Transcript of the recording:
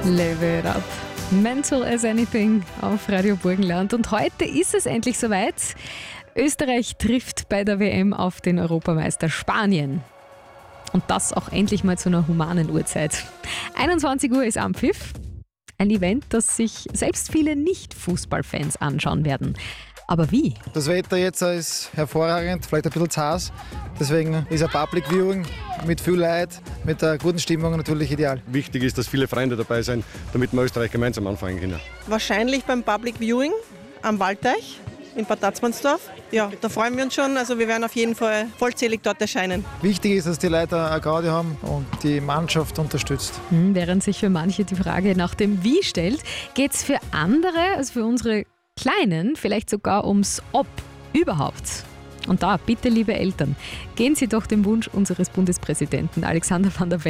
Live it up. Mental as anything auf Radio Burgenland. Und heute ist es endlich soweit. Österreich trifft bei der WM auf den Europameister Spanien. Und das auch endlich mal zu einer humanen Uhrzeit. 21 Uhr ist Anpfiff. Ein Event, das sich selbst viele Nicht-Fußballfans anschauen werden. Aber wie? Das Wetter jetzt ist hervorragend, vielleicht ein bisschen zu heiß. Deswegen ist ein Public Viewing mit viel Leid, mit einer guten Stimmung natürlich ideal. Wichtig ist, dass viele Freunde dabei sind, damit wir Österreich gemeinsam anfangen können. Wahrscheinlich beim Public Viewing am Waldteich in Bad Tatzmannsdorf. Ja, da freuen wir uns schon. Also wir werden auf jeden Fall vollzählig dort erscheinen. Wichtig ist, dass die Leute eine Gaudi haben und die Mannschaft unterstützt. Während sich für manche die Frage nach dem Wie stellt, geht es für andere, also für unsere Kleinen, vielleicht sogar ums Ob überhaupt. Und da, bitte, liebe Eltern, gehen Sie doch dem Wunsch unseres Bundespräsidenten Alexander Van der Bellen